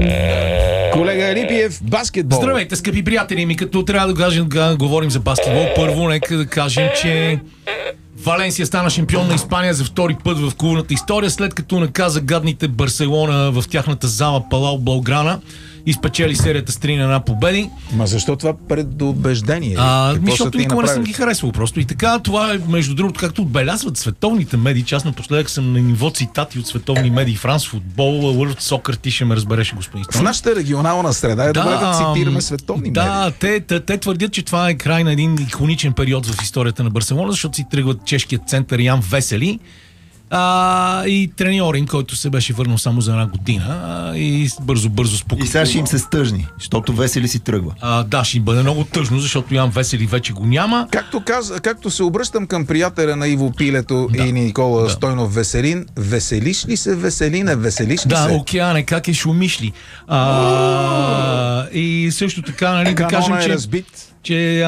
Колега Елипиев, баскетбол. Здравейте, скъпи приятели ми, като трябва да говорим за баскетбол, първо нека да кажем, че Валенсия стана шампион на Испания за втори път в клубната история, след като наказа гадните Барселона в тяхната зала Палау Блауграна и спечели серията с 3-1 победи. Ма защо това предубеждение? Защото никога не съм ги харесвал просто. И така, това е, между другото, както отбелязват световните медии. Аз напоследък съм на ниво цитати от световни медии. Франс футбол, World Soccer, ти ще ме разбереш, господин Стойнев. В нашата регионална среда е добре да цитираме световни медии. Те твърдят, че това е край на един иконичен период в историята на Барселона, защото си тръгват чешкият център Ян Весели и треньорин, който се беше върнал само за една година и бързо спокойно. И сега ще им се стъжни, защото Весели си тръгва. Да, ще им бъде много тъжно, защото Ян Весели вече го няма. Както се обръщам към приятеля на Иво Пилето и Никола Стойнов Веселин, веселиш ли се, Веселине, веселиш ли се? Да, океане, как е шумиш ли? И също така, нали, да кажем, че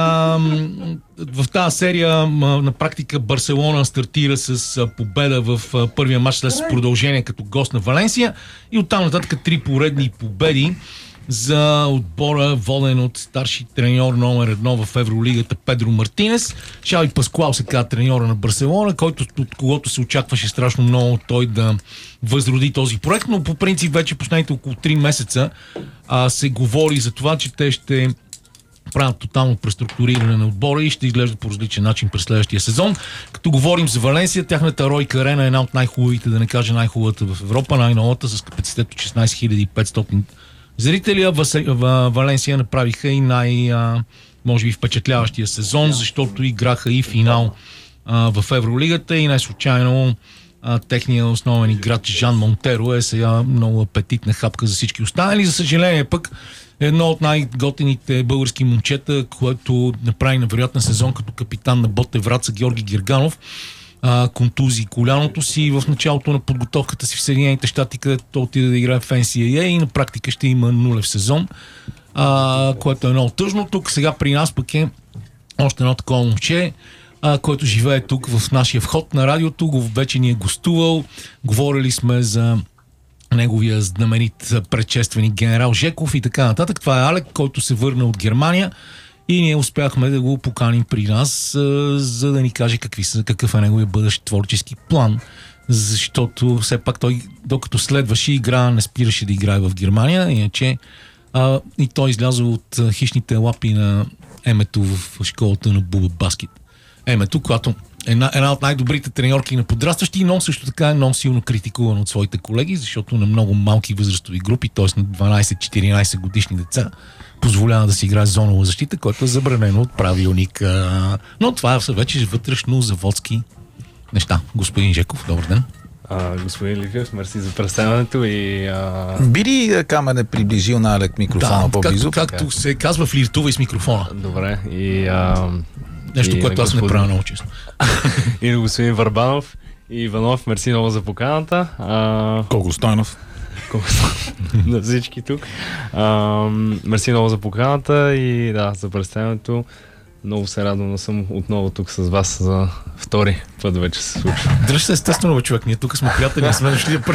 в тази серия на практика Барселона стартира с победа в първия матч след продължение като гост на Валенсия и оттам нататък 3 поредни победи за отбора, воден от старши треньор номер 1 в Евролигата Педро Мартинес. Шави Паскуал се казва треньора на Барселона, от когото се очакваше страшно много той да възроди този проект, но по принцип вече последните около 3 месеца се говори за това, че те ще правят тотално преструктуриране на отбора и ще изглеждат по различен начин през следващия сезон. Като говорим за Валенсия, тяхната Ройка Арена е една от най-хубавите, да не кажа най-хубавата в Европа, най-новата, с капацитет от 16 500 зрители. Валенсия направиха и може би впечатляващия сезон, защото играха и финал в Евролигата и най-случайно техният основен играч Жан Монтеро е сега много апетитна хапка за всички останали. За съжаление пък едно от най-готените български момчета, което направи на вероятен сезон като капитан на Ботев Враца, Георги Герганов, контузи коляното си в началото на подготовката си в Съединените щати, където той отиде да играе в NCAA и на практика ще има нулев сезон, което е много тъжно. Тук сега при нас пък е още едно такова момче, който живее тук в нашия вход на радиото, вече ни е гостувал, говорили сме за неговия знаменит предшественик генерал Жеков и така нататък. Това е Алек, който се върна от Германия и ние успяхме да го поканим при нас, за да ни каже какъв е неговия бъдещ творчески план. Защото все пак той, докато следваше игра, не спираше да играе в Германия, иначе и той изляза от хищните лапи на Емето в школата на Буба Баскет. Емето, която една от най-добрите треньорки на подрастващи, но също така е много силно критикуван от своите колеги, защото на много малки възрастови групи, т.е. на 12-14 годишни деца, позволява да си играе зонова защита, което е забранено от правилник. Но това са вече вътрешно заводски неща. Господин Жеков, добър ден. Господин Лифиев, мерси за представянето и... Би ли Камене приближил на Алек микрофона по-близо? Както се казва, флиртувай с микрофона. Добре. И нещо, което аз не правя много често. И на господин Върбанов и Иванов, мерси много за поканата. Колко Стойнов. На всички тук. Мерси много за поканата и за представянето. Много се радвам да съм отново тук с вас за втори път вече се случва. Дръж се естествено, човек. Ние тук сме приятели, сме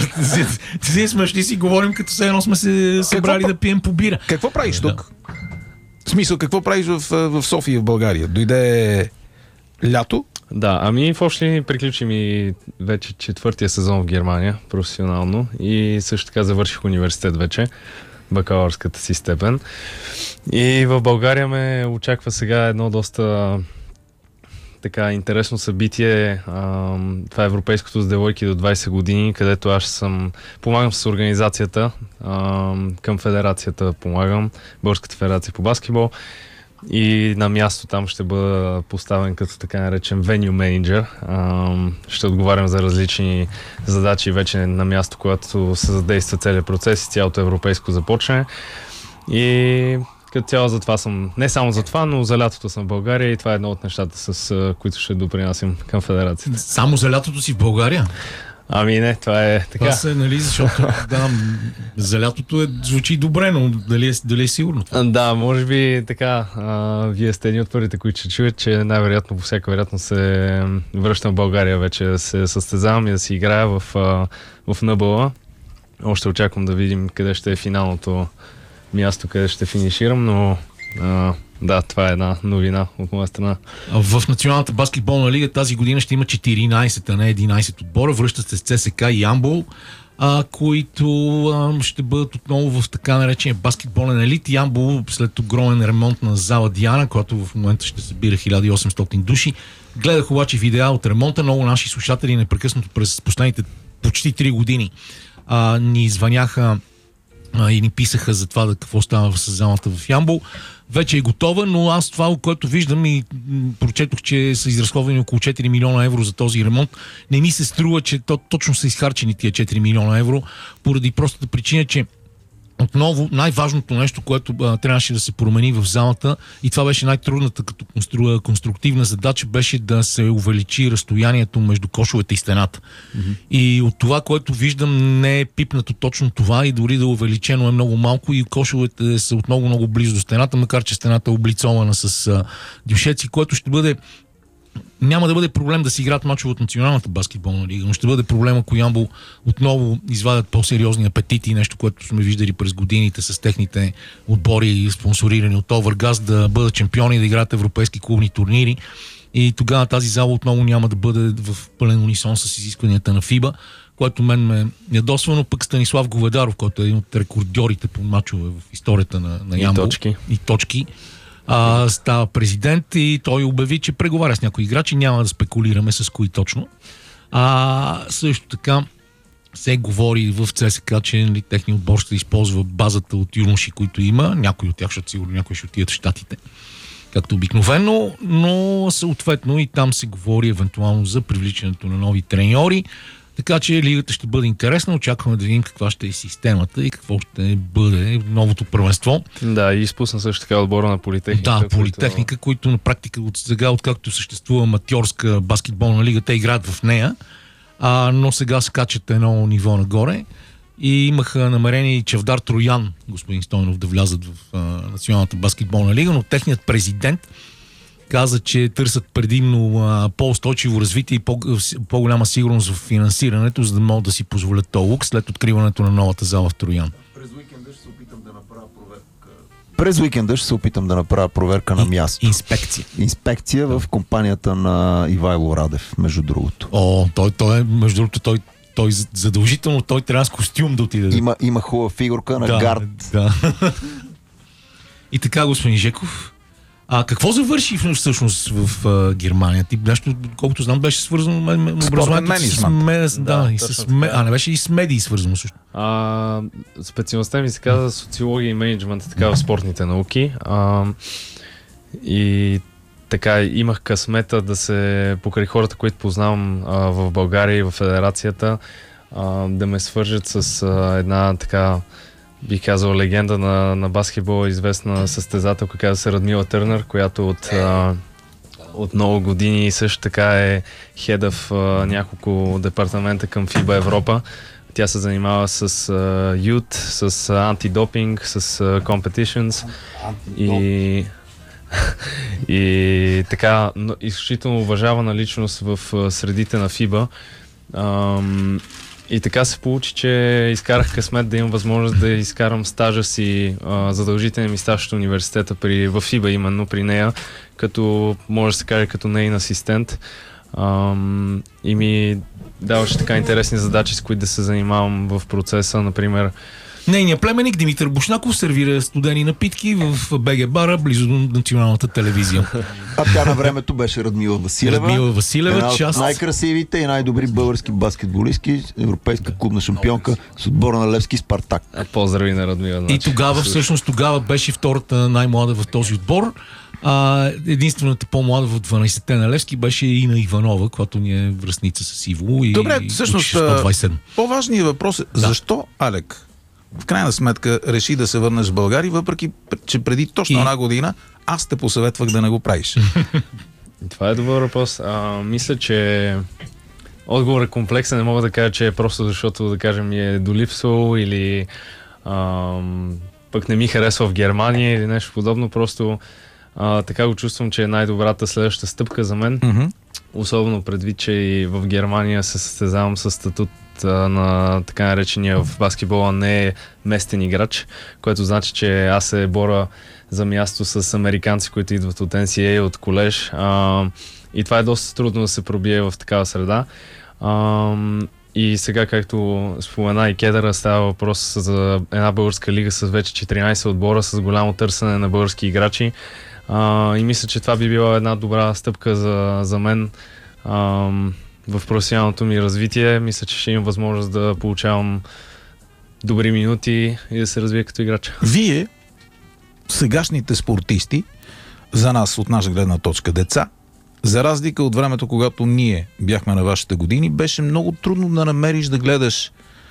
шли си говорим, като все едно сме се събрали да пием по бира. Какво правиш тук? В смисъл, какво правиш в София, в България? Дойде лято? Да, в общи линии приключи ми вече 4-тия сезон в Германия, професионално, и също така завърших университет вече, бакалавърската си степен. И в България ме очаква сега едно доста така интересно събитие. Това е Европейското с девойки до 20 години, където аз помагам с организацията, към федерацията помагам, Българската федерация по баскетбол. И на място там ще бъда поставен като така наречен venue manager. Ще отговарям за различни задачи вече на място, когато се задейства целият процес и цялото европейско започне. И като цяло за това съм, не само за това, но за лятото съм в България и това е едно от нещата, с които ще допринасям към федерацията. Само за лятото си в България? Не, това е така. Това се, нали, защото за лятото звучи добре, но дали е сигурно това? Да, може би така. Вие сте едни от първите, които ще чуят, че най-вероятно, по всяка вероятност се връщам в България вече да се състезавам и да си играя в НБА. Още очаквам да видим къде ще е финалното място, къде ще финиширам, но да, това е една новина от моя страна. В Националната баскетболна лига тази година ще има 14, а не 11 отбора. Връщат се с ЦСКА и Ямбол, които ще бъдат отново в така наречения баскетболен елит. Ямбол, след огромен ремонт на зала Диана, която в момента ще събира 1800 души. Гледах обаче видеа от ремонта. Много наши слушатели непрекъснато през последните почти 3 години ни звъняха и ни писаха за това какво става с залата в Ямбол. Вече е готова, но аз това, което виждам и прочетох, че са изразходвани около 4 милиона евро за този ремонт, не ми се струва, че точно са изхарчени тия 4 милиона евро, поради простата причина, че отново най-важното нещо, което трябваше да се промени в залата, и това беше най-трудната като конструктивна задача, беше да се увеличи разстоянието между кошовете и стената. Mm-hmm. И от това, което виждам, не е пипнато точно това, и дори да е увеличено е много малко, и кошовете са отново много близо до стената, макар че стената е облицована с дюшеци, което ще бъде. Няма да бъде проблем да си играят мачове от Националната баскетболна лига, но ще бъде проблем, ако Ямбол отново извадят по-сериозни апетити и нещо, което сме виждали през годините с техните отбори, спонсорирани от Овъргаз, да бъдат чемпиони, да играят европейски клубни турнири. И тогава тази зала отново няма да бъде в пълен унисон с изискванията на ФИБА, което мен ме ядосва, но пък Станислав Говедаров, който е един от рекордьорите по мачове в историята на Ямбол. И точки. Става президент и той обяви, че преговаря с някои играчи, няма да спекулираме с кои точно. Също така се говори в ЦСКА, че техният отбор ще използва базата от юноши, които има. Някои от тях ще сигурно, някои ще отидат в Щатите, както обикновено, но съответно и там се говори евентуално за привличането на нови треньори. Така че лигата ще бъде интересна. Очакваме да видим каква ще е системата и какво ще бъде новото първенство. Да, и изпусна също така отбора на Политехника. Да, Политехника, които на практика от сега, откакто съществува аматьорска баскетболна лига, те играят в нея, но сега скачат едно ниво нагоре. И имаха намерение и Чавдар Троян, господин Стойнов, да влязат в Националната баскетболна лига, но техният президент каза, че търсят предимно по-устойчиво развитие и по-голяма сигурност в финансирането, за да могат да си позволят този лукс след откриването на новата зала в Троян. През уикенда ще се опитам да направя проверка на място. Инспекция в компанията на Ивайло Радев, между другото. Той е, между другото, той задължително трябва с костюм да отиде. Има хубава фигурка на гард. Да. И така, господин Жеков, какво завърши всъщност в Германия? Ти нещо, колкото знам, беше свързано образованието не беше и с медии свързано също. Специалността ми се казва социология и менеджмент, така в спортните науки. И така имах късмета да се покрай хората, които познавам в България и в федерацията, да ме свържат с една така, бих казал, легенда на баскетбола, известна състезателка, казва се Радмила Търнър, която от много години също така е хеда в няколко департамента към FIBA Европа. Тя се занимава с ют, с антидопинг, с competitions и така изключително уважавана личност в средите на FIBA. И така се получи, че изкарах късмет да имам възможност да изкарам стажа си, задължителен ми стаж от университета в FIBA, именно при нея, като може да се каже като нейн асистент. И ми даваше така интересни задачи, с които да се занимавам в процеса, например. Нейният племенник Димитър Бушнаков сервира студени напитки в БГ бара, близо до националната телевизия. Тя на времето беше Радмила Василева. Една от най-красивите и най-добри български баскетболистки, европейска клубна шампионка с отбора на Левски Спартак. Поздрави на Радмила. Значи. И тогава беше втората най-млада в този отбор. Единствената по-млада в 12-те на Левски беше Ина Иванова, която ни е връстница с Иво. Добре, всъщност по-важният въпрос е защо Алек в крайна сметка реши да се върнеш в България, въпреки че преди точно една година аз те посъветвах да не го правиш. Това е добър въпрос. Мисля, че отговор е комплексен. Не мога да кажа, че е просто защото, да кажем, ми е долипсвал или пък не ми харесва в Германия или нещо подобно. Просто така го чувствам, че е най-добрата следваща стъпка за мен. особено предвид, че и в Германия се състезавам с статут на така наречения в баскетбола не е местен играч, което значи, че аз се боря за място с американци, които идват от NCAA, от колеж. И това е доста трудно да се пробие в такава среда. И сега, както спомена и Кедъра, става въпрос за една българска лига с вече 14 отбора, с голямо търсене на български играчи. И мисля, че това би била една добра стъпка за мен в професионалното ми развитие. Мисля, че ще имам възможност да получавам добри минути и да се развия като играч. Вие, сегашните спортисти, за нас от наша гледна точка деца, за разлика от времето, когато ние бяхме на вашите години, беше много трудно да намериш да гледаш.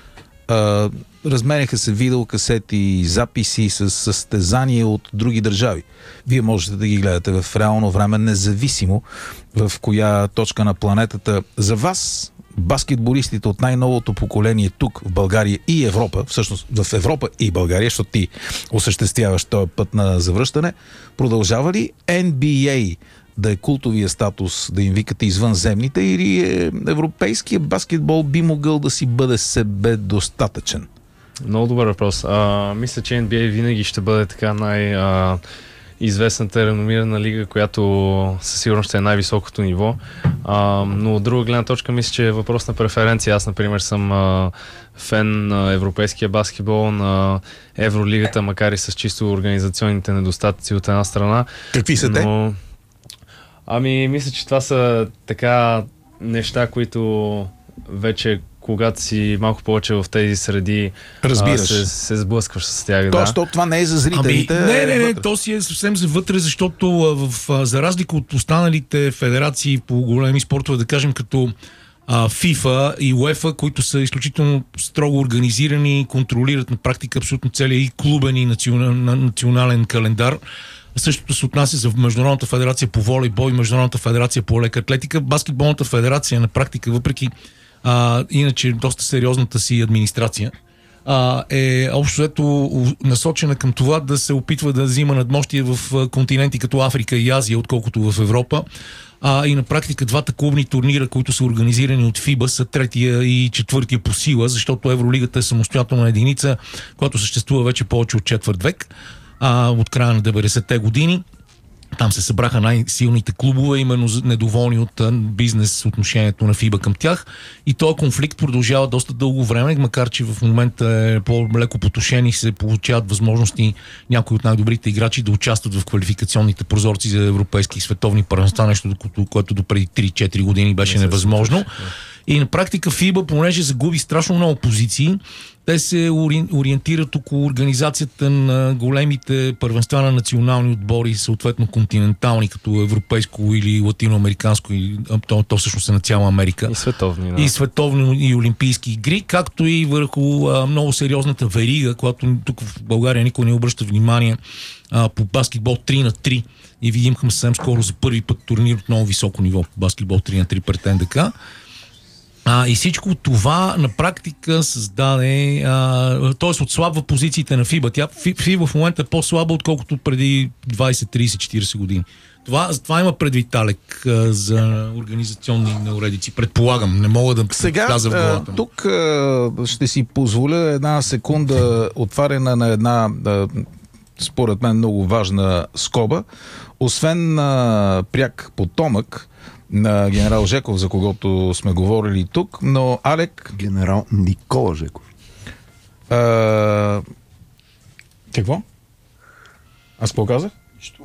Разменяха се видеокасети, записи с състезания от други държави. Вие можете да ги гледате в реално време, независимо в коя точка на планетата. За вас, баскетболистите от най-новото поколение тук, в България и Европа, всъщност в Европа и България, защото ти осъществяваш този път на завръщане, продължава ли NBA да е култовия статус, да им викате извънземните, или европейския баскетбол би могъл да си бъде себе достатъчен? Много добър въпрос. Мисля, че NBA винаги ще бъде така известната реномирана лига, която със сигурност ще е най-високото ниво. Но от друга гледна точка мисля, че е въпрос на преференция. Аз, например, съм фен на европейския баскетбол, на Евролигата, макар и с чисто организационните недостатъци от една страна. Какви са те? Мисля, че това са така неща, които вече когато си малко повече в тези среди, се сблъскваш с тях. Това не е за зрителите. Не, то си е съвсем за вътре, защото за разлика от останалите федерации по големи спортове, да кажем като FIFA и UEFA, които са изключително строго организирани, контролират на практика абсолютно целия и клубен и национален календар. Същото се отнася за Международната федерация по волейбол и Международната федерация по лека атлетика. Баскетболната федерация на практика, въпреки иначе доста сериозната си администрация, е общо ето насочена към това да се опитва да взима надмощие в континенти като Африка и Азия, отколкото в Европа. И на практика двата клубни турнира, които са организирани от FIBA, са третия и четвъртия по сила, защото Евролигата е самостоятелна единица, която съществува вече повече от четвърт век, от края на 90-те години. Там се събраха най-силните клубове, именно недоволни от бизнес отношението на FIBA към тях. И този конфликт продължава доста дълго време, макар че в момента е по-леко потушен и се получават възможности някои от най-добрите играчи да участват в квалификационните прозорци за европейски и световни първенства, нещо, което допреди 3-4 години беше невъзможно. И на практика FIBA, понеже загуби страшно много позиции, те се ориентират около организацията на големите първенства на национални отбори, съответно континентални, като европейско или латиноамериканско, то всъщност е на цяла Америка. И световни. Да. И световни и олимпийски игри, както и върху много сериозната верига, която тук в България никой не обръща внимание, по баскетбол 3-3. И видимхме съвсем скоро за първи път турнир от много високо ниво по баскетбол 3-3 пред НДК. И всичко това на практика създаде, т.е. отслабва позициите на FIBA. FIBA в момента е по-слаба, отколкото преди 20, 30, 40 години. Това има предвид, Алек, за организационни неуредици. Предполагам, не мога да вляза в главата. Тук ще си позволя една секунда отваряне на една, според мен, много важна скоба. Освен пряк потомък на генерал Жеков, за когото сме говорили тук, но Алек... Генерал Никола Жеков. Какво? Аз какво казах? Нищо.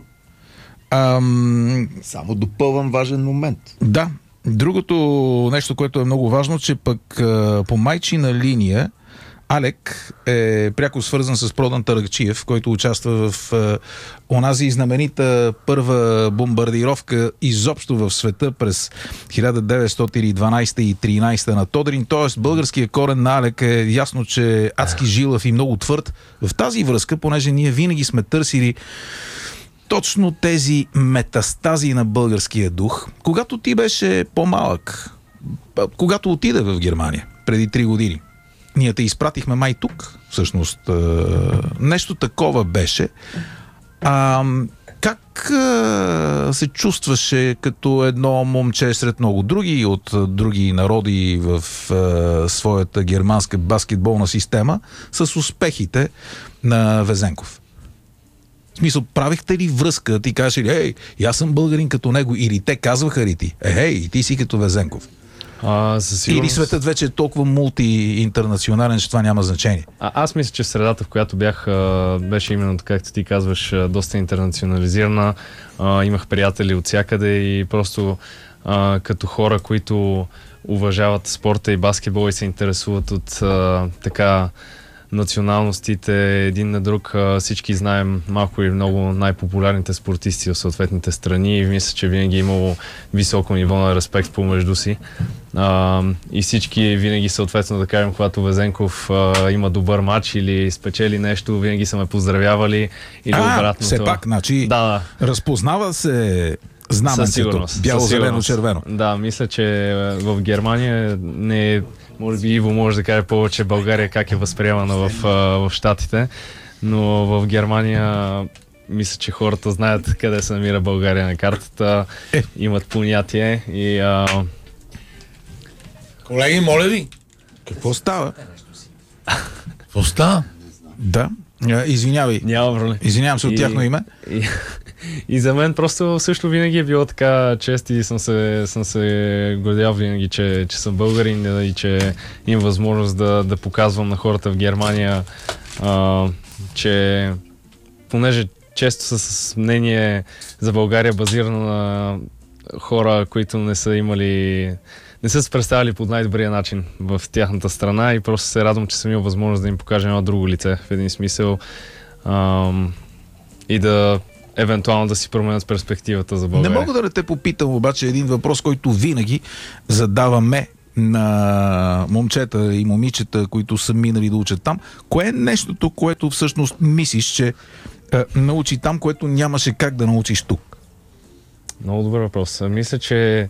Само допълвам важен момент. Да. Другото нещо, което е много важно, че пък по майчина линия Алек е пряко свързан с Продан Таракчиев, който участва в онази знаменита първа бомбардировка изобщо в света през 1912 и 13 на Тодрин. Тоест българският корен на Алек е ясно, че е адски жилав и много твърд. В тази връзка, понеже ние винаги сме търсили точно тези метастази на българския дух, когато ти беше по-малък, когато отида в Германия преди 3 години. Ние те изпратихме май тук, всъщност. Нещо такова беше. Как се чувстваше като едно момче сред много други от други народи в своята германска баскетболна система с успехите на Везенков? В смисъл, правихте ли връзка? Ти кажеш ли, ей, аз съм българин като него, или те казваха ли ти, и ти си като Везенков? Или светът вече е толкова мулти-интернационален, че това няма значение? Аз мисля, че в средата, в която бях, беше именно така, както ти казваш, доста интернационализирана. Имах приятели от всякъде и просто като хора, които уважават спорта и баскетбол и се интересуват от така националностите един на друг. Всички знаем малко или много най-популярните спортисти в съответните страни и мисля, че винаги е имало високо ниво на респект помежду си. И всички винаги съответно, да кажем, когато Везенков има добър матч или спечели нещо, винаги са ме поздравявали или обратното. Все пак, значи, разпознава се знаменцето, бяло-зелено-червено. Да, мисля, че в Германия не е, може би Иво може да каже повече България как е възприемана в Щатите, но в Германия мисля, че хората знаят къде се намира България на картата, имат понятие и... Колеги, моля ви! Какво става? Какво става? Да, извинявай. Няма проблем. Извинявам се от тяхно име. И за мен просто също винаги е било така чест и съм се гордял винаги, че съм българин и че имам възможност да показвам на хората в Германия, че понеже често са с мнение за България базирано на хора, които не са се представили по най-добрия начин в тяхната страна и просто се радвам, че съм имал възможност да им покажа едно друго лице в един смисъл и да евентуално да си променят перспективата за България. Не мога да не те попитам обаче един въпрос, който винаги задаваме на момчета и момичета, които са минали да учат там. Кое е нещото, което всъщност мислиш, че научи там, което нямаше как да научиш тук? Много добър въпрос. Мисля, че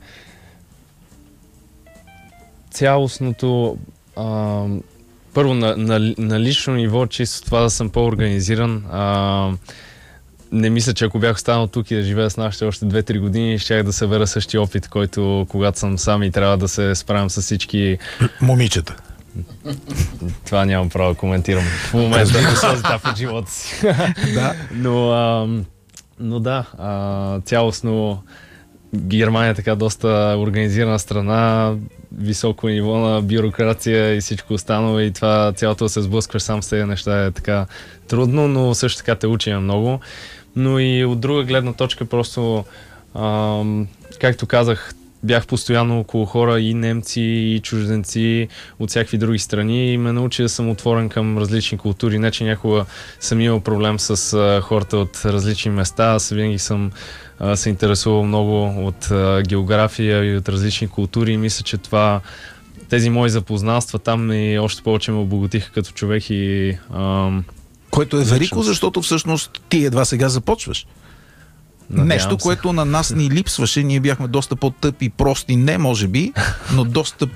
цялостното първо на лично ниво, чисто това да съм по-организиран. Не мисля, че ако бях останал тук и да живея с нашите още 2-3 години, щях да събера същия опит, който когато съм сам и трябва да се справям с всички... Момичета. Това нямам право да коментирам в момента в този етап от живота си. Да. Но да, цялостно Германия е така доста организирана страна, високо ниво на бюрокрация и всичко останало и това цялото да се сблъскваш сам с тези неща е така трудно, но също така те учи много. Но и от друга гледна точка просто, както казах, бях постоянно около хора и немци, и чужденци от всякакви други страни и ме научи да съм отворен към различни култури. Не, че някога съм имал проблем с хората от различни места. Аз винаги съм се интересувал много от география и от различни култури и мисля, че тези мои запознанства там и още повече ме обогатиха като човек и... Което е велико, защото всъщност ти едва сега започваш. Нещо, което на нас ни липсваше. Ние бяхме доста по-тъпи, прости, не може би, но доста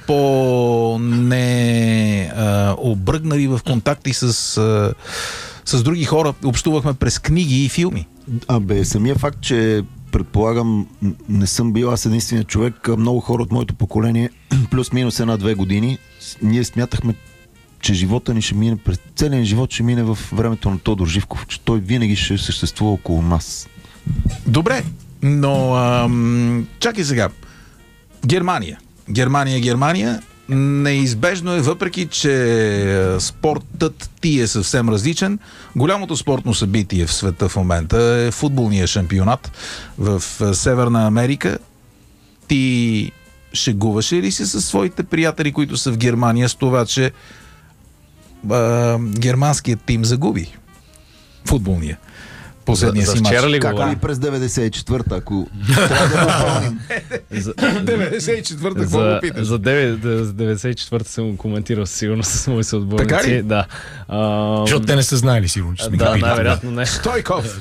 по-обръгнали в контакти с други хора. Общувахме през книги и филми. Самия факт, че предполагам, не съм бил аз единственият човек, много хора от моето поколение, плюс-минус 1-2 години, ние смятахме, че живота ни ще мине, през целия живот ще мине в времето на Тодор Живков, че той винаги ще съществува около нас. Добре, но чакай сега. Германия. Неизбежно е, въпреки че спортът ти е съвсем различен. Голямото спортно събитие в света в момента е футболния шампионат в Северна Америка. Ти шегуваше ли си със своите приятели, които са в Германия, с това, че германският тим загуби футболния? Последния си мач. Както и през 94-та, ако трябва да го помним. 94-та, какво го питаш? За 94-та съм коментирал сигурно с мои съотборници. Така ли? Да. Защото те не са знаели сигурно, че сме да, най-вероятно не. Стойков!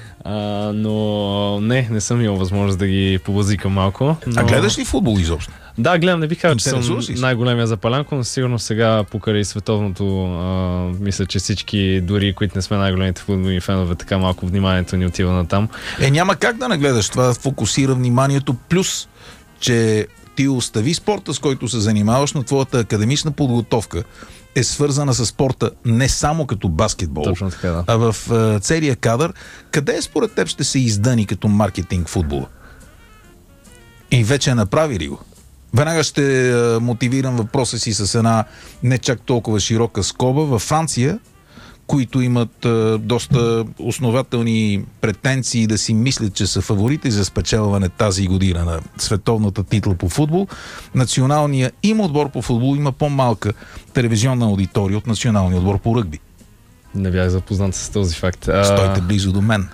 Но не съм имал възможност да ги побазикам малко. Но... А гледаш ли футбол изобщо? Да, гледам, не бих казал, че съм Интересуваш ли се? най-големия за Палянко, но сигурно сега покрай световното, мисля, че всички, дори които не сме най-големите футболни фенове, така малко вниманието ни отива на там. Няма как да не гледаш, това фокусира вниманието, плюс, че ти остави спорта, с който се занимаваш, но твоята академична подготовка е свързана с спорта не само като баскетбол, Точно така, да. а в целия кадър. Къде според теб ще се издъни като маркетинг футбола? И вече направи ли го? Веднага ще мотивирам въпроса си с една не чак толкова широка скоба. Във Франция, които имат доста основателни претенции да си мислят, че са фаворити за спечелване тази година на световната титла по футбол, националният им отбор по футбол има по-малка телевизионна аудитория от националния отбор по ръгби. Не бях запознат с този факт. Стойте близо до мен.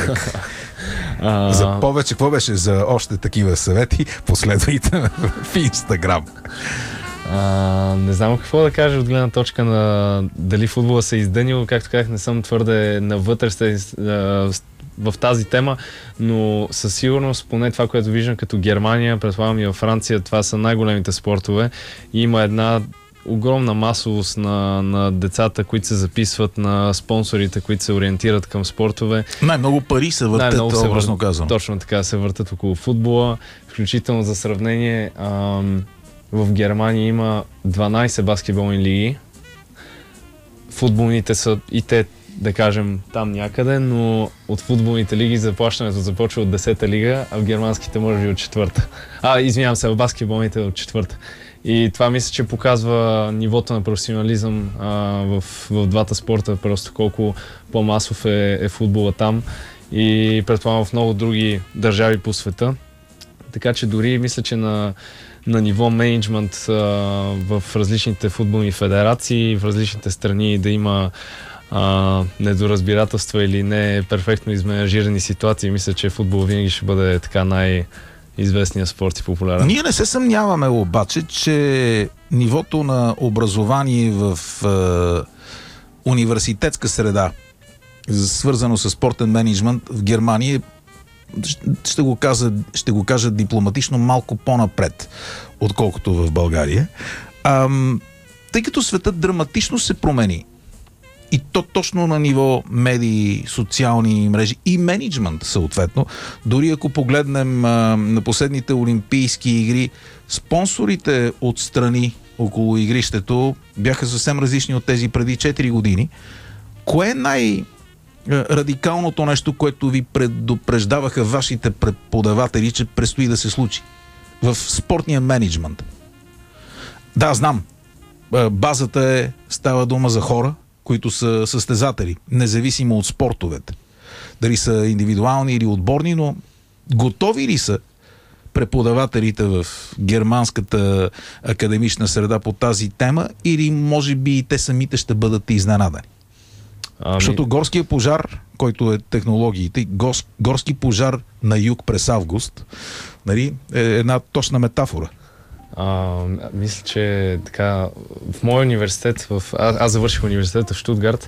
За повече, какво беше за още такива съвети? Последвайте в Инстаграм. Не знам какво да кажа от гледна точка на дали футбола се е издънил. Както казах, не съм твърде навътре в тази тема, но със сигурност, поне това, което виждам като Германия, предполагам и във Франция, това са най-големите спортове. И има една огромна масовост на децата, които се записват, на спонсорите, които се ориентират към спортове. Най-много пари се въртят, образно казвам. Точно така, се въртат около футбола. Включително за сравнение, в Германия има 12 баскетболни лиги. Футболните са и те, да кажем, там някъде, но от футболните лиги заплащането започва от 10-та лига, а в германските може би от 4-та. Извинявам се, в баскетболните от 4-та. И това мисля, че показва нивото на професионализъм в двата спорта, просто колко по-масов е футбола там и предполагам в много други държави по света. Така че дори мисля, че на ниво мениджмънт в различните футболни федерации, в различните страни да има недоразбирателства или не перфектно изменажирани ситуации, мисля, че футбол винаги ще бъде така най-известният спорт и популярен. Ние не се съмняваме обаче, че нивото на образование в университетска среда, свързано с спортен мениджмънт в Германия, ще го кажа дипломатично, малко по-напред, отколкото в България. Тъй като светът драматично се промени, и то точно на ниво медии, социални мрежи и мениджмънт съответно. Дори ако погледнем на последните Олимпийски игри, спонсорите от страни около игрището бяха съвсем различни от тези преди 4 години. Кое е най-радикалното нещо, което ви предупреждаваха вашите преподаватели, че предстои да се случи в спортния мениджмънт? Да, знам. Базата става дума за хора, които са състезатели, независимо от спортовете. Дали са индивидуални или отборни, но готови ли са преподавателите в германската академична среда по тази тема, или може би и те самите ще бъдат изненадани? Защото горския пожар, който е технологиите, горски пожар на юг през август, нали, е една точна метафора. Мисля, че така в моя университет, аз завърших университета в Щутгарт,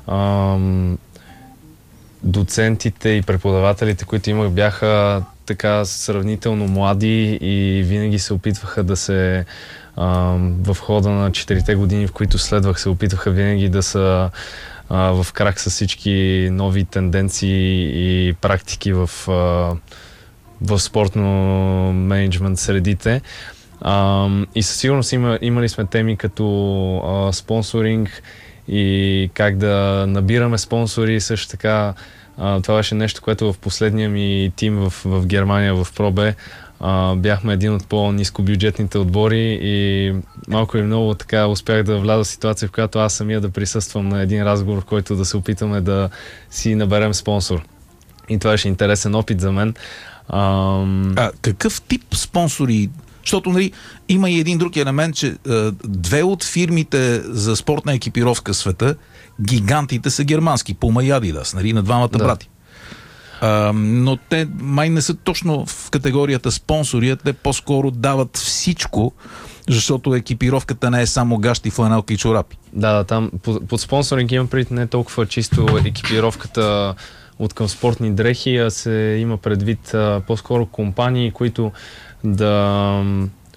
доцентите и преподавателите, които имах, бяха така сравнително млади и винаги се опитваха да се в хода на 4-те години, в които следвах, се опитваха винаги да са в крак с всички нови тенденции и практики в спортно менеджмент средите. И със сигурност имали сме теми като спонсоринг и как да набираме спонсори. Също така това беше нещо, което в последния ми тим в Германия, в ProB, бяхме един от по-нискобюджетните отбори и малко и много така успях да вляза в ситуация, в която аз самия да присъствам на един разговор, в който да се опитаме да си наберем спонсор. И това беше интересен опит за мен. Какъв тип спонсори? Защото, нали, има и един друг елемент, че две от фирмите за спортна екипировка в света, гигантите са германски, Puma и Adidas, нали, на двамата брати. Но те май не са точно в категорията спонсори, те по-скоро дават всичко, защото екипировката не е само гащи, фланелка и чорапи. Да, там под спонсоринг имам предвид не толкова чисто екипировката от към спортни дрехи, а се има предвид по-скоро компании, които да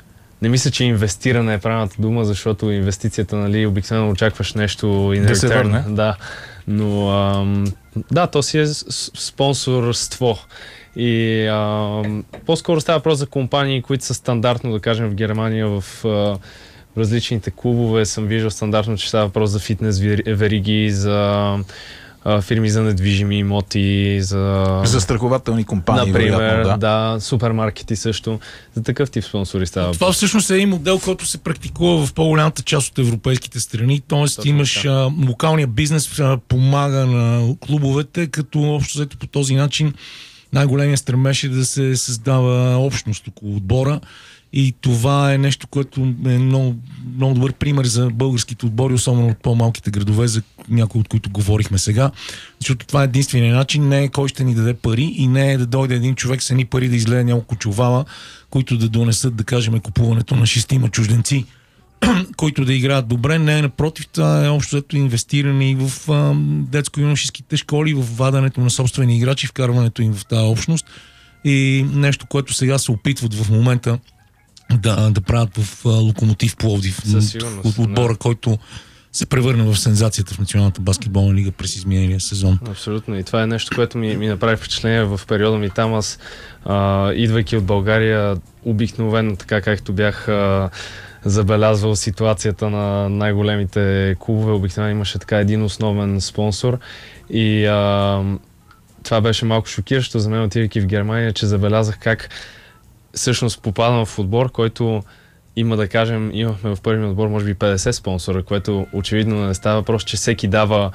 не мисля, че инвестиране е правилната дума, защото инвестицията, нали, обикновено очакваш нещо in да се върне. Да, но да, то си е спонсорство. И по-скоро става въпрос за компании, които са стандартно, да кажем, в Германия, в различните клубове съм виждал стандартно, че става въпрос за фитнес вериги, за фирми за недвижими имоти, за застрахователни компании. Например, вероятно, да, супермаркети също. За такъв тип спонсори става. Това всъщност е един модел, който се практикува в по-голямата част от европейските страни. Тоест точно имаш локалния бизнес помага на клубовете, като общо взето по този начин най-големия стремеж е да се създава общност около отбора. И това е нещо, което е много, много добър пример за българските отбори, особено от по-малките градове, за някои от които говорихме сега. Защото това е единственият начин, не е кой ще ни даде пари и не е да дойде един човек с едни пари да излезе няколко чувала, които да донесат, да кажем, купуването на 6 чужденци, които да играят добре. Не, напротив, това е общо взето инвестиране и в детско-юношеските школи, в вадането на собствени играчи, вкарването им в тази общност. И нещо, което сега се опитват в момента да правят в Локомотив Пловдив. От отбора, който се превърна в сензацията в Националната баскетболна лига през изминалия сезон. Абсолютно. И това е нещо, което ми направи впечатление в периода ми там. Аз, идвайки от България, обикновено, така както бях забелязвал ситуацията на най-големите клубове, обикновено имаше така един основен спонсор. И това беше малко шокиращо за мен, отивайки в Германия, че забелязах как всъщност попадам в отбор, който има, да кажем, имахме в първия отбор може би 50 спонсора, което очевидно не става въпрос, че всеки дава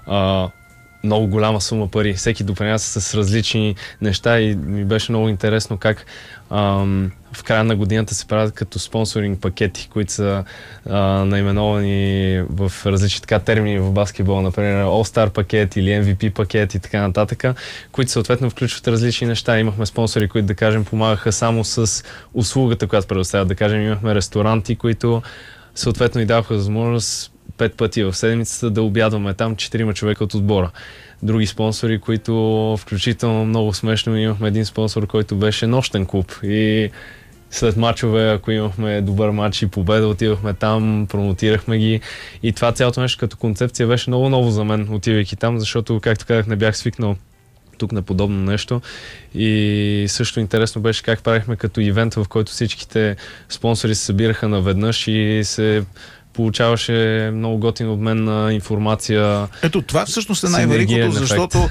много голяма сума пари. Всеки допринася с различни неща и ми беше много интересно как в края на годината се правят като спонсоринг пакети, които са наименовани в различни така термини в баскетбол, например All-Star пакет или MVP пакет и така нататък, които съответно включват различни неща. Имахме спонсори, които, да кажем, помагаха само с услугата, която предоставят. Да кажем, имахме ресторанти, които съответно и даваха възможност 5 пъти в седмицата да обядваме там 4 човека от отбора. Други спонсори, които включително много смешно, имахме един спонсор, който беше нощен клуб и след мачове, ако имахме добър матч и победа, отивахме там, промотирахме ги и това цялото нещо като концепция беше много ново за мен, отивайки там, защото, както казах, не бях свикнал тук на подобно нещо и също интересно беше как правихме като ивент, в който всичките спонсори се събираха наведнъж и се получаваше много готин обмен на информация. Ето това всъщност е най-великото, защото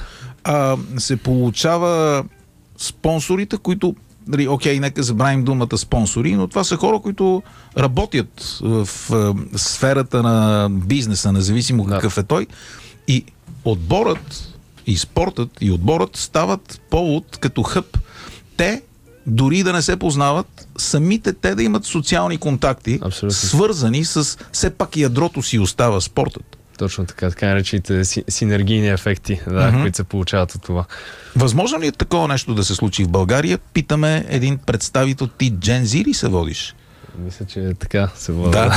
се получава спонсорите, които, окей, нека забравим думата спонсори, но това са хора, които работят в сферата на бизнеса, независимо какъв е той. И отборът, и спортът, и отборът стават повод като хъб. Те дори да не се познават, самите те да имат социални контакти, абсолютно, свързани с все пак ядрото си остава спортът. Точно така, така наречените синергийни ефекти, които се получават от това. Възможно ли е такова нещо да се случи в България? Питаме един представител. Ти Gen Z ли се водиш? Мисля, че така се вода.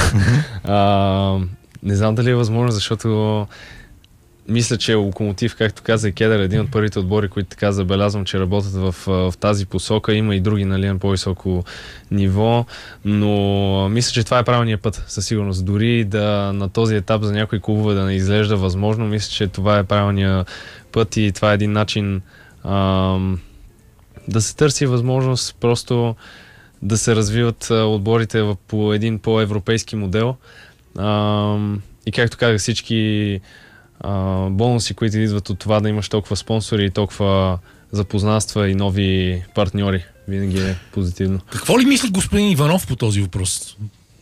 Да. Не знам дали е възможно, защото мисля, че Локомотив, както каза и Кедър, един от първите отбори, които така забелязвам, че работят в тази посока. Има и други, нали, на по-високо ниво, но мисля, че това е правилният път, със сигурност. Дори да на този етап за някои клубове да не изглежда възможно, мисля, че това е правилният път и това е един начин да се търси възможност просто да се развиват отборите по един по-европейски модел. И както казах, всички бонуси, които идват от това да имаш толкова спонсори и толкова запознанства и нови партньори, винаги е позитивно. Какво ли мисли господин Иванов по този въпрос?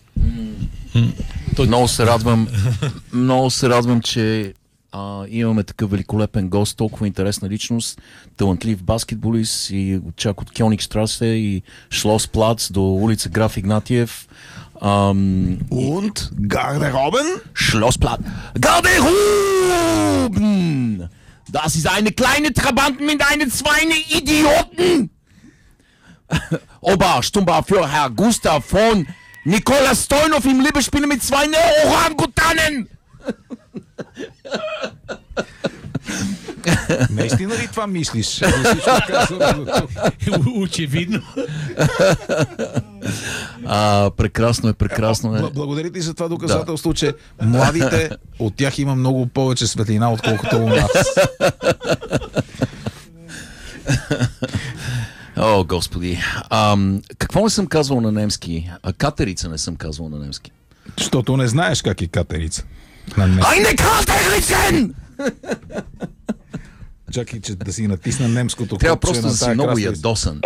Много се радвам, че имаме такъв великолепен гост, толкова интересна личност, талантлив баскетболист и чак от Кьонигштрасе и Шлосплац до улица Граф Игнатиев. Und Garderoben? Schlossplatz. Garderoben! Das ist eine kleine Trabant mit einem Zweine Idioten! Oberstumba für Herr Gustav von Nikola Stojanov im Liebespiel mit zwei Orangutanen! Наистина ли това мислиш? Очевидно. Прекрасно е. Благодаря ти за това доказателство, че младите от тях има много повече светлина, отколкото у нас. О, господи. Какво не съм казвал на немски? Катерица не съм казвал на немски. Защото не знаеш как е катерица. Айне катерицен! Чакай, че да си натисна немското. Трябва просто да си много ядосан.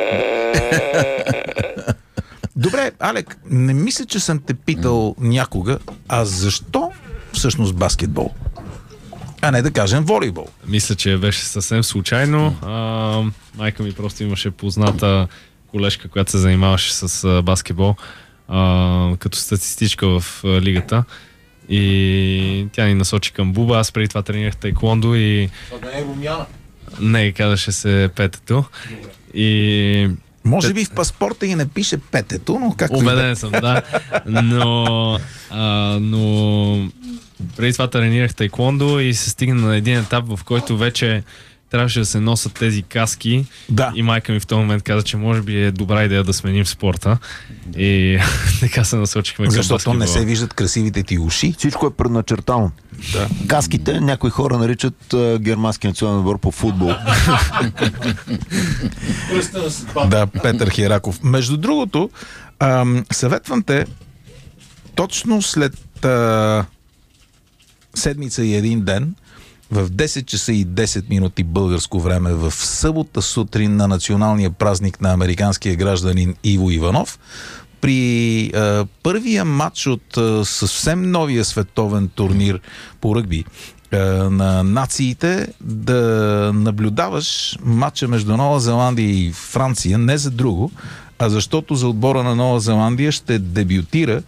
Добре, Алек, не мисля, че съм те питал някога, а защо всъщност баскетбол? А не да кажем волейбол. Мисля, че беше съвсем случайно. Майка ми просто имаше позната колежка, която се занимаваше с баскетбол като статистичка в лигата. И тя ни насочи към буба. Аз преди това тренирах таеквондо и... Това не е Румяна. Не, казваше се петето. И... Може би в паспорта и не пише петето, но както... Убеден съм, да. Но преди това тренирах таеквондо и се стигна на един етап, в който вече трябваше да се носят тези каски. Да. И майка ми в този момент каза, че може би е добра идея да сменим спорта. И така се насочихме към баскетбола. Защото не се виждат красивите ти уши. Всичко е предначертано. Да. Каските някои хора наричат германски национален отбор по футбол. Да, Петър Хераков. Между другото, съветвам те точно след седмица и един ден в 10 часа и 10 минути българско време в събота сутрин на националния празник на американския гражданин Иво Иванов при първия матч от съвсем новия световен турнир по ръгби на нациите да наблюдаваш матча между Нова Зеландия и Франция не за друго, а защото за отбора на Нова Зеландия ще дебютира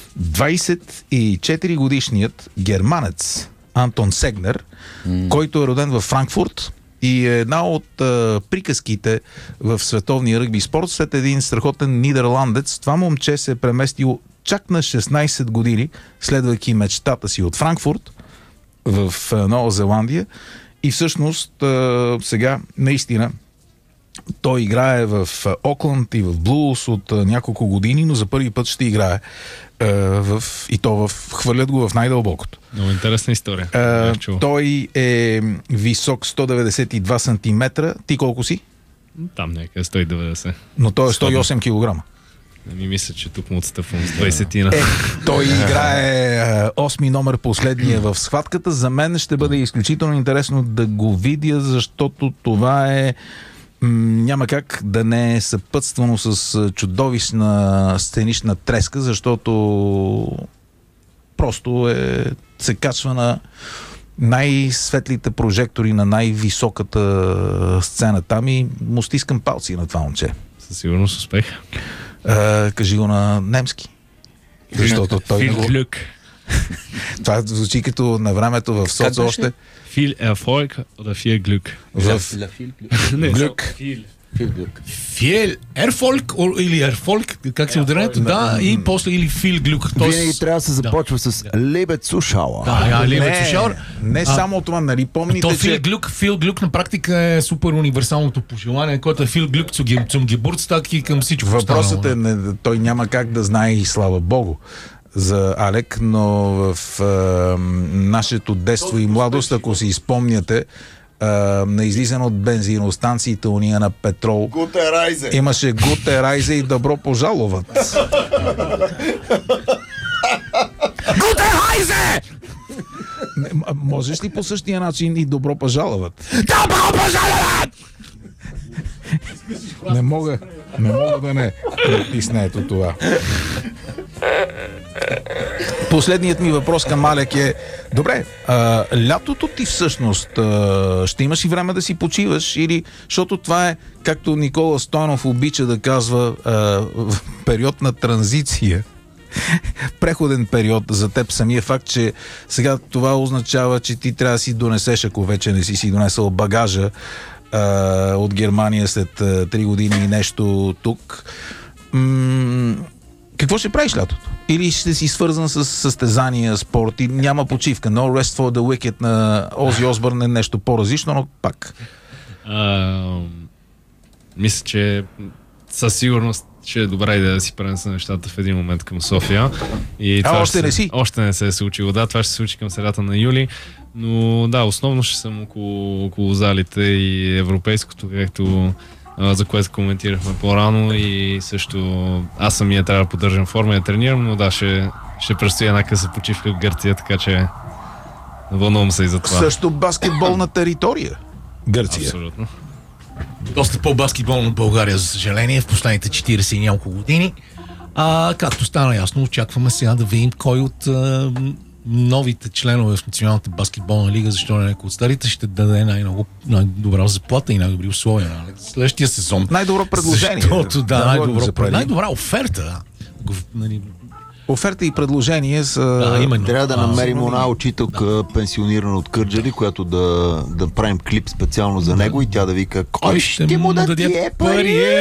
24 годишният германец Антон Сегнер, който е роден във Франкфурт и е една от приказките в световния ръгби спорт. След един страхотен нидерландец, това момче се е преместил чак на 16 години, следвайки мечтата си от Франкфурт в Нова Зеландия. И всъщност сега наистина той играе в Окланд и в Блуз от няколко години, но за първи път ще играе хвърлят го в най-дълбокото. Много интересна история. Той е висок 192 см. Ти колко си? Там някъде 190. Но той е 108 кг. Не мисля, че тук му отстъпвам с 20-тина. Той играе 8 номер последния в схватката. За мен ще бъде изключително интересно да го видя, защото това е няма как да не е съпътствано с чудовищна сценична треска, защото просто се качва на най-светлите прожектори на най-високата сцена там и му стискам палци на това момче. Със сигурност успех. Кажи го на немски. Защото той Глюк. Това звучи като на времето в соц още. Viel Erfolg oder viel Glück? Глюк. Viel Erfolg или Erfolg, как се ударението? Да, и после или viel Glück. Винаги трябва да се започва с Liebe Zuschauer. Да, Liebe Zuschauer. Не само това, нали помните, Viel Glück на практика е супер универсалното пожелание, което е Viel Glück zum Geburtstag и към всичко. Въпросът е, той няма как да знае и слава Богу за Алек, но в нашето детство и младост, ако си спомняте, на излизане от бензиностанциите уния на петрол имаше Гуте Райзе и добро пожаловат. Гуте Райзе! Можеш ли по същия начин и добро пожаловат? Добро пожаловат! Не мога да не натисна ето това. Последният ми въпрос към Алек е: добре, лятото ти всъщност ще имаш и време да си почиваш или, защото това е, както Никола Стойнов обича да казва, период на транзиция, преходен период за теб. Самия факт, че сега това означава, че ти трябва да си донесеш, ако вече не си донесъл багажа от Германия след 3 години и нещо тук. Какво ще правиш лятото? Или ще си свързан с състезания, спорт и няма почивка? No Rest for the Wicked на Ози Осбърн е нещо по-различно, но пак. Мисля, че със сигурност че е добра идея да си пренеса нещата в един момент към София. И още не си? Още не се е случило. Да, това ще се случи към средата на юли. Но да, основно ще съм около залите и европейското, както за което коментирахме по-рано, и също аз самия трябва да поддържам форма и да тренирам, но да, ще предстои една къса почивка в Гърция, така че вълнувам се и за това. Също баскетболна територия Гърция. Абсолютно. Доста по-баскетболно от България, за съжаление, в последните 40 и няколко години. Както стана ясно, очакваме сега да видим кой от новите членове в Националната баскетболна лига, защо не някой от старите, ще даде най-добра заплата и най-добри условия на следващия сезон. Най-добро предложение. Защото, най-добра оферта. Оферта и предложение са... Трябва да намерим една учителка, пенсионирана от Кърджали, която да правим клип специално за него и тя да вика: кой ще му даде пари?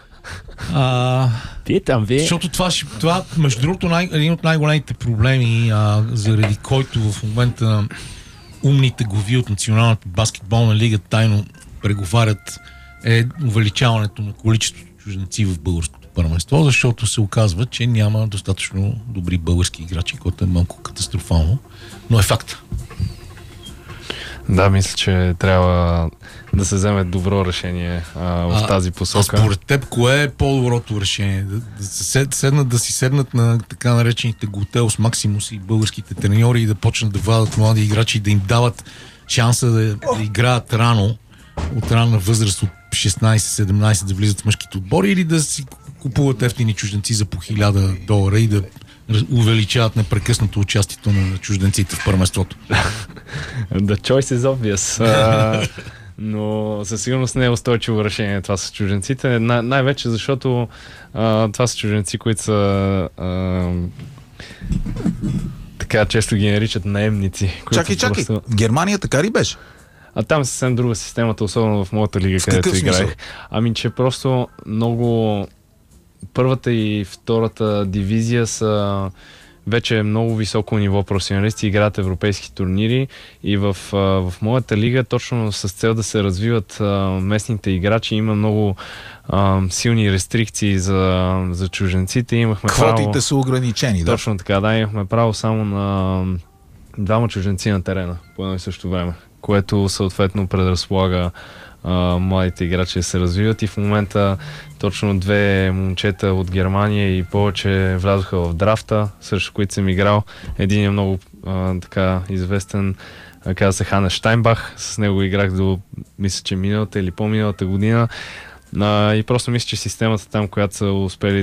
Защото това между другото, един от най-големите проблеми, заради който в момента умните глави от Националната баскетболна лига тайно преговарят, е увеличаването на количеството чужденци в българското първенство, защото се оказва, че няма достатъчно добри български играчи, което е малко катастрофално, но е факт. Да, мисля, че трябва да се вземе добро решение в тази посока. Според теб, кое е по-доброто решение? Да си седнат на така наречените Готелс Максимус и българските треньори и да почнат да вадат млади играчи и да им дават шанса да играят рано, от ранна възраст от 16-17 да влизат в мъжките отбори, или да си купуват ефтини чужденци за по $1000 и да увеличават непрекъснато участието на чужденците в първенството? The choice is obvious. Но със сигурност не е устойчиво решение това с чужденците. Най-вече защото това са чужденци, които са така често ги наричат наемници. Чакай. Германия така ли беше? Там е съвсем друга системата, особено в моята лига, където играех. Че просто много... Първата и втората дивизия са вече много високо ниво професионалисти, играят европейски турнири, и в моята лига, точно с цел да се развиват местните играчи, има много силни рестрикции за чужденците. Квотите са ограничени, да. Точно така, да, имахме право само на 2 чужденци на терена по едно и също време, което съответно предразполага младите играчи да се развиват, и в момента точно 2 момчета от Германия и повече влязоха в драфта, срещу които съм играл. Един е много така известен, казва се Ханес Штайнбах, с него играх до, мисля, че миналата или по-миналата година, и просто мисля, че системата там, която са успели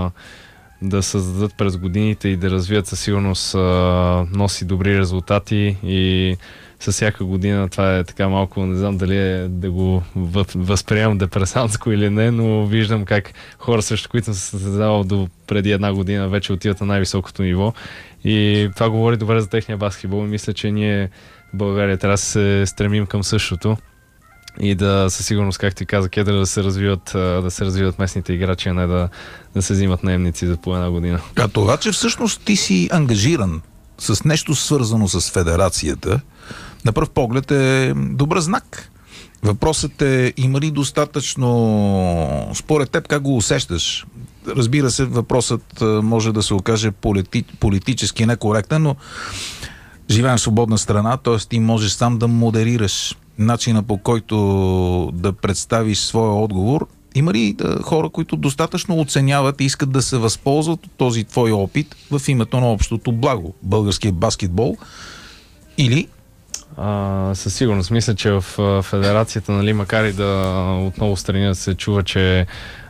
да създадат през годините и да развият, със сигурност носи добри резултати, и с всяка година това е така малко, не знам дали да го възприемам депресантско или не, но виждам как хора, срещу които съм се състезавал до преди 1 година, вече отиват на най-високото ниво, и това говори добре за техния баскетбол, и мисля, че ние в България трябва да се стремим към същото и да със сигурност, както и каза Кедър, да се развиват местните играчи, а не да се взимат наемници за по 1 година. А това, че всъщност ти си ангажиран с нещо свързано с федерацията, на пръв поглед е добър знак. Въпросът е, има ли достатъчно, според теб, как го усещаш? Разбира се, въпросът може да се окаже политически некоректен, но живеем в свободна страна, т.е. ти можеш сам да модерираш начина, по който да представиш своя отговор. Има ли хора, които достатъчно оценяват и искат да се възползват от този твой опит в името на общото благо, българския баскетбол? Или? Със сигурност. Мисля, че в федерацията, макар и да отново страни да се чува, че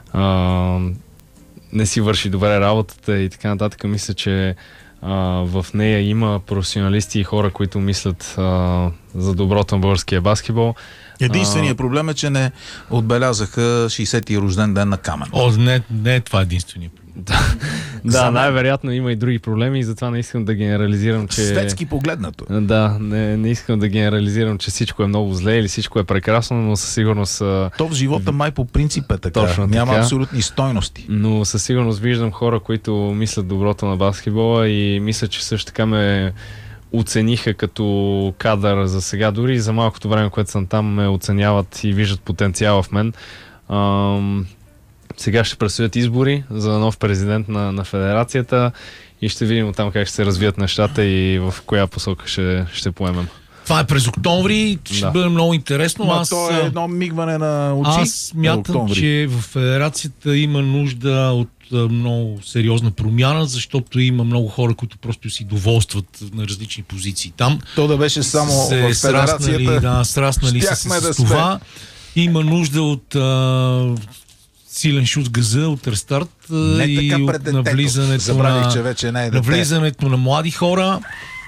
не си върши добре работата и така нататък, мисля, че в нея има професионалисти и хора, които мислят за доброто на българския баскетбол. Единственият проблем е, че не отбелязаха 60-ти рожден ден на Камен. Не е това единственият проблем. Да, най-вероятно има и други проблеми, и затова не искам да генерализирам, че... Светски погледнато. Да, не искам да генерализирам, че всичко е много зле или всичко е прекрасно, но със сигурност... То в живота май по принцип е така. Точно няма така. Абсолютни стойности. Но със сигурност виждам хора, които мислят доброто на баскетбола, и мисля, че също така ме оцениха като кадър за сега. Дори за малкото време, което съм там, ме оценяват и виждат потенциала в мен. сега ще предстоят избори за нов президент на федерацията и ще видим там как ще се развият нещата и в коя посока ще поемем. Това е през октомври, ще бъде много интересно. То е едно мигване на очи. Аз смятам, че в федерацията има нужда от много сериозна промяна, защото има много хора, които просто си доволстват на различни позиции там. То да беше само в федерацията. Сраснали с това. Има нужда от силен шут с газа, от рестарт и от навлизането на млади хора.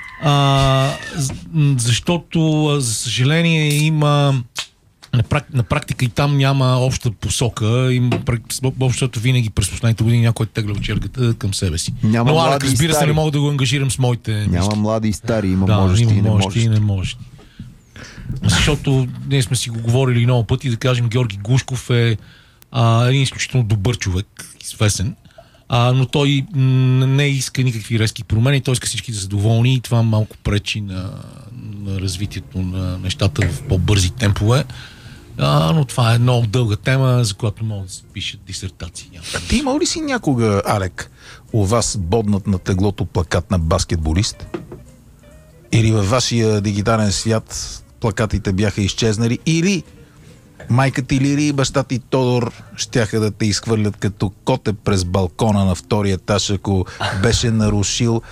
Защото, за съжаление, има на практика и там няма обща посока. Общото винаги през последните години някой тегля чергата към себе си. Но Алек, разбира се, не мога да го ангажирам с моите няма млади и стари, има можещи и не можещи. Защото ние сме си го говорили много пъти, да кажем, Георги Глушков е един изключително добър човек, известен. Но той не иска никакви резки промени, той иска всички да са доволни и това малко пречи на развитието на нещата в по-бързи темпове. Но това е много дълга тема, за която могат да се пишат дисертации. Ти имал ли си някога, Алек, у вас боднат на теглото плакат на баскетболист? Или във вашия дигитален свят плакатите бяха изчезнали? Или майка ти Лири и баща ти Тодор щяха да те изхвърлят като коте през балкона на втория етаж, ако беше нарушил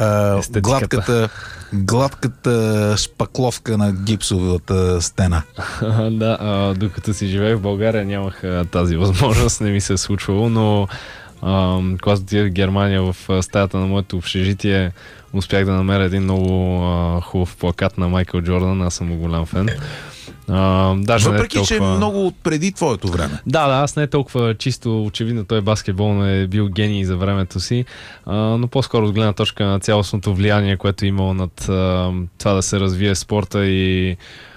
гладката шпакловка на гипсовата стена? Да, докато си живеех в България нямах тази възможност, не ми се е случвало, но когато отидох в Германия в стаята на моето общежитие, успях да намеря един много хубав плакат на Майкъл Джордан, аз съм му голям фен. Въпреки, че е много преди твоето време. Да, аз не е толкова чисто, очевидно той баскетбол е бил гений за времето си, но по-скоро от гледна точка на цялостното влияние, което е имало над това да се развие спорта и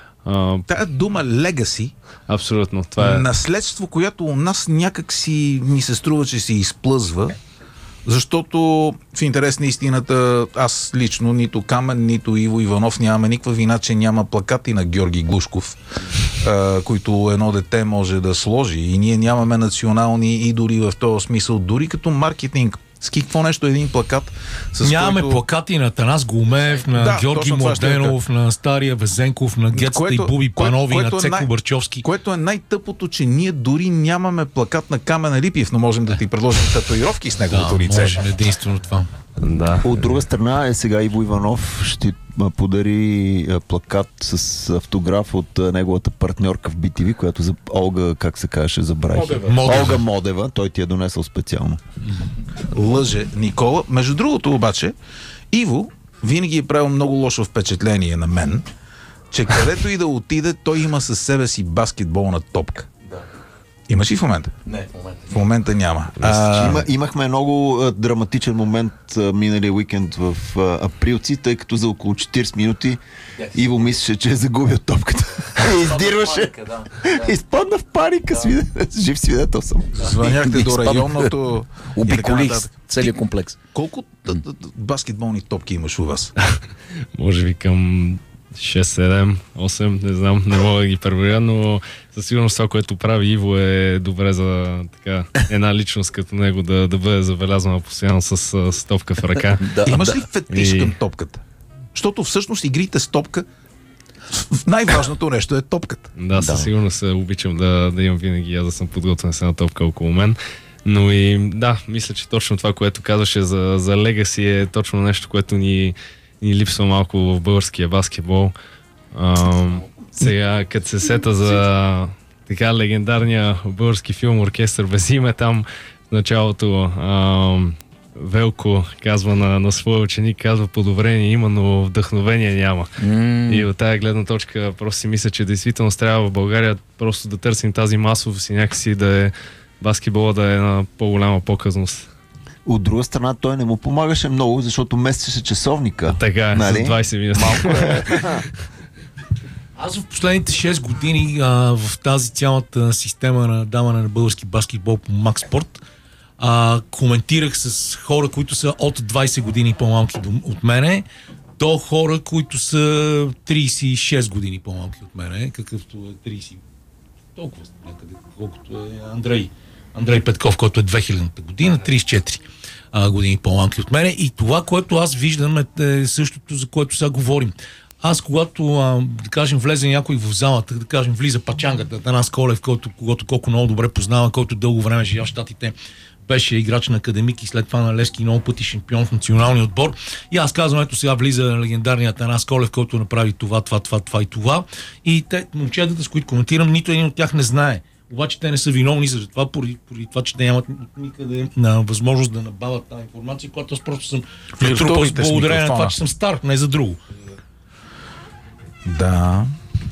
тая дума legacy, абсолютно, това е наследство, което у нас някак си ми се струва, че се изплъзва, защото в интерес на истината аз лично, нито Камен, нито Иво Иванов нямаме никаква вина, че няма плакати на Георги Глушков, които едно дете може да сложи, и ние нямаме национални идоли в този смисъл, дори като маркетинг. С какво нещо един плакат? Нямаме плакати на Танас Голумеев, на Георги Младенов, на Стария Везенков, на Гецата и Буби Панови, на Цеко Бърчовски. Което е най-тъпото, че ние дори нямаме плакат на Камен Липиев, но можем да ти предложим татуировки с неговото лице. Може, единствено това. Да. От друга страна сега Иво Иванов ще подари плакат с автограф от неговата партньорка в BTV, която за Олга, как се казваше, забравих. Олга Модева, той ти е донесъл специално. Лъже Никола. Между другото обаче, Иво винаги е правил много лошо впечатление на мен, че където и да отиде, той има със себе си баскетболна топка. Имаш ли в момента? Не, в момента няма. Имахме много драматичен момент миналия уикенд в Априлци, тъй като за около 40 минути Иво мислеше, че е загубил топката. И издирваше. Изпадна в паника. Жив свидетел съм. Звъняхте до районното. Обиколих целият комплекс. Колко баскетболни топки имаш у вас? Може би към 6, 7, 8, не знам, не мога да ги преброя, но със сигурност това, което прави Иво, е добре за така една личност като него да бъде забелязвана постоянно с топка в ръка. Имаш ли фетиш към топката? Защото всъщност игрите с топка, най-важното нещо е топката. Да, със сигурност обичам да имам винаги, аз да съм подготвен с една топка около мен. Но и да, мисля, че точно това, което казваше за Legacy е точно нещо, което ни липсва малко в българския баскетбол. Сега, като се сета за така легендарния български филм "Оркестър без име", там в началото Велко казва на своя ученик, казва: подобрение има, но вдъхновение няма. И от тая гледна точка просто си мисля, че действително трябва в България просто да търсим тази масовост и някакси да е баскетбола да е на по-голяма показност. От друга страна, той не му помагаше много, защото местеше часовника. Така е, нали? За 20 минути. Аз в последните 6 години в тази цялата система на даване на български баскетбол по Макспорт коментирах с хора, които са от 20 години по-малки от мене, до хора, които са 36 години по-малки от мене, какъвто е 30. Толкова някъде, колкото е Андрей. Андрей Петков, който е 2000-та година, 34 години по-малки от мене. И това, което аз виждам е същото, за което сега говорим. Аз, когато, да кажем, влезе някой в залата, да кажем, влиза пачангата, Атанас Колев, когото колко много добре познава, който дълго време живя в Щатите, беше играч на Академик и след това на Левски, много пъти шампион в националния отбор. И аз казвам, ето сега влиза легендарният Атанас Колев, който направи това и това. И те, момчетата, с които коментирам, нито един от тях не знае. Обаче те не са виновни за това, поради това, че те нямат никъде на възможност да набавят тази информация, която аз просто съм натрупал с благодарение на това, че съм стар, не за друго. Да.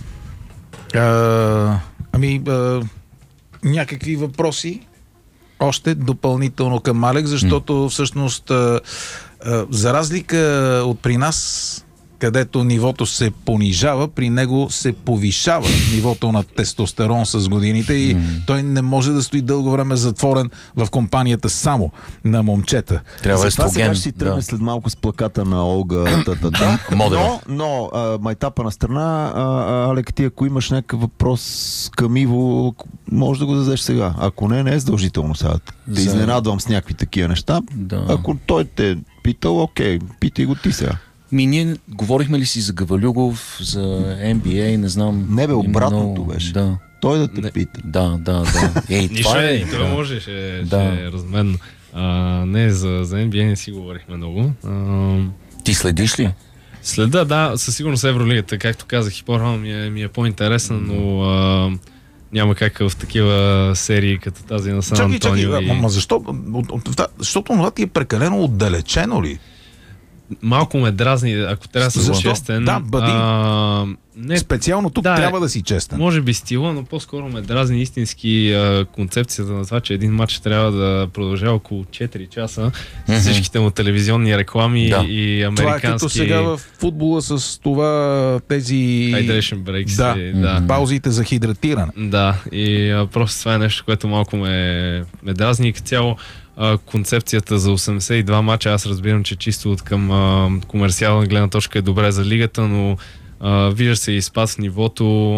Някакви въпроси още допълнително към Алек, защото всъщност за разлика от при нас, където нивото се понижава, при него се повишава нивото на тестостерон с годините и той не може да стои дълго време затворен в компанията само на момчета. Трябва това сега ще си тръгне след малко с плаката на Олга но майтапа на страна, Алек, ти ако имаш някакъв въпрос към Иво, може да го дадеш сега. Ако не е задължително сега. Да изненадвам с някакви такива неща. Да. Ако той те е питал, окей, питай го ти сега. Ние говорихме ли си за Гавалюгов, за NBA, не знам. Не бе, обратното беше. Да. Той да те пита. Да. Това е. Това може, ще е разменно. Не, за NBA не си говорихме много. Ти следиш ли? Следа, да, със сигурност Евролигата, както казах и по-рано, ми е по-интересна, но няма как в такива серии като тази на Сан Антонио. Ама защо? Защото това ти е прекалено отдалечено ли? Малко ме дразни, ако трябва да съм честен. Да, бъди. Специално тук трябва да си честен. Може би стила, но по-скоро ме дразни истински концепцията на това, че един матч трябва да продължава около 4 часа с всичките му телевизионни реклами и американски... Това е като сега в футбола с това тези... Hydration breaks. Паузите за хидратиране. Да, и просто това е нещо, което малко ме дразни и като цяло концепцията за 82 мача, аз разбирам, че чисто от към комерциална гледна точка е добре за лигата, но вижда се и спад в нивото.